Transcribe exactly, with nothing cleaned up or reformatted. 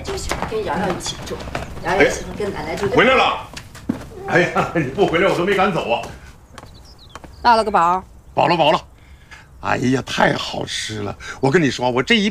就是跟瑶瑶一起住，瑶瑶喜欢跟奶奶住。 回来了。哎呀，你不回来我都没敢走啊。 到了个宝。 饱了饱了。哎呀，太好吃了！我跟你说，我这一